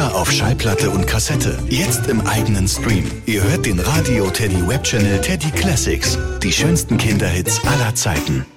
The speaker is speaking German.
Oder auf Schallplatte und Kassette. Jetzt im eigenen Stream. Ihr hört den Radio Teddy Webchannel Teddy Classics. Die schönsten Kinderhits aller Zeiten.